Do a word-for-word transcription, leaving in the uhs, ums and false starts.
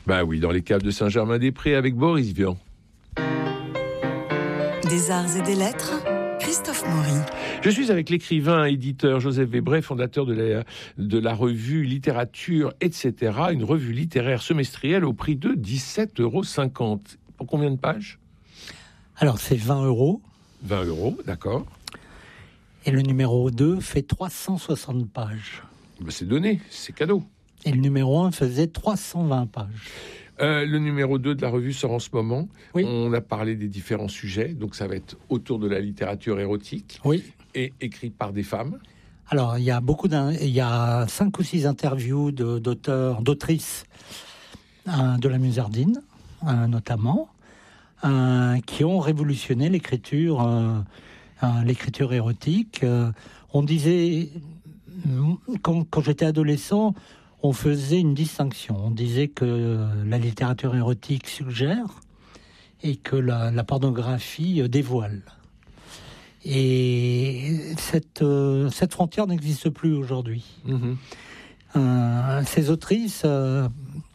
Bah oui, dans les caves de Saint-Germain-des-Prés avec Boris Vian. Des arts et des lettres, Christophe Maury. Je suis avec l'écrivain, éditeur Joseph Webray, fondateur de la, de la revue Littérature, et cetera, une revue littéraire semestrielle au prix de dix-sept euros cinquante. Pour combien de pages ? Alors, c'est vingt euros. vingt euros, d'accord. Et le numéro deux fait trois cent soixante pages. Ben c'est donné, c'est cadeau. Et le numéro un faisait trois cent vingt pages. Euh, le numéro deux de la revue sort en ce moment. Oui. On a parlé des différents sujets, donc ça va être autour de la littérature érotique. Oui. Et écrit par des femmes. Alors, il y a beaucoup d'un, il y a cinq ou six interviews de, d'auteurs, d'autrices euh, de la Musardine, euh, notamment, euh, qui ont révolutionné l'écriture, euh, euh, l'écriture érotique. Euh, on disait, quand, quand j'étais adolescent, on faisait une distinction. On disait que la littérature érotique suggère et que la, la pornographie dévoile. Et cette, euh, cette frontière n'existe plus aujourd'hui. Mmh. Euh, ces autrices euh,